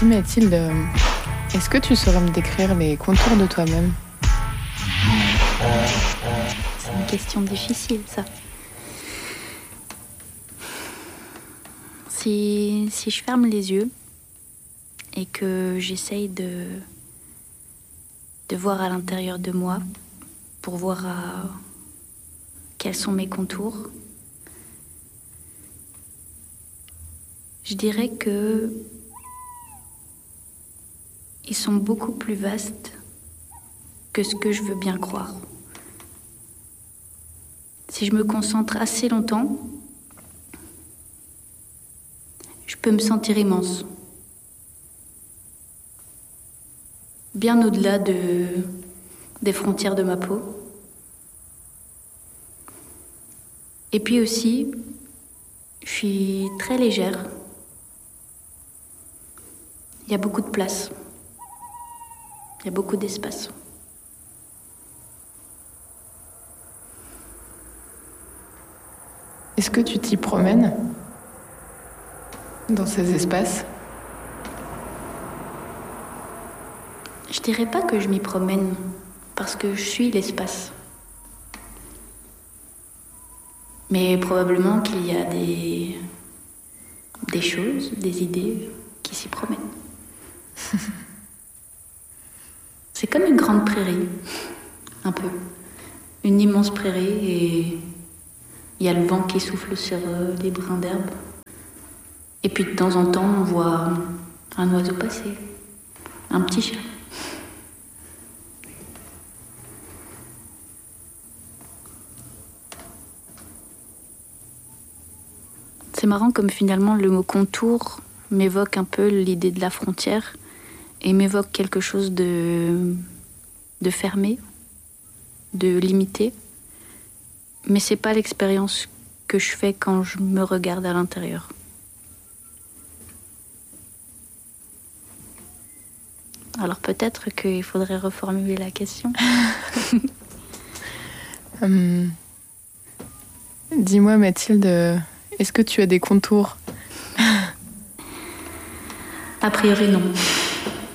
Dis Mathilde, est-ce que tu saurais me décrire les contours de toi-même ? C'est une question difficile, ça. Si je ferme les yeux et que j'essaye de voir à l'intérieur de moi pour voir quels sont mes contours, je dirais que ils sont beaucoup plus vastes que ce que je veux bien croire. Si je me concentre assez longtemps, je peux me sentir immense. Bien au-delà des frontières de ma peau. Et puis aussi, je suis très légère. Il y a beaucoup de place. Il y a beaucoup d'espace. Est-ce que tu t'y promènes dans ces espaces ? Je dirais pas que je m'y promène, parce que je suis l'espace. Mais probablement qu'il y a des choses, des idées qui s'y promènent. C'est comme une grande prairie, un peu. Une immense prairie et il y a le vent qui souffle sur les brins d'herbe. Et puis de temps en temps, on voit un oiseau passer, un petit chat. C'est marrant comme finalement le mot contour m'évoque un peu l'idée de la frontière et m'évoque quelque chose de fermé, de limité. Mais c'est pas l'expérience que je fais quand je me regarde à l'intérieur. Alors peut-être qu'il faudrait reformuler la question. Dis-moi Mathilde, est-ce que tu as des contours ? A priori non.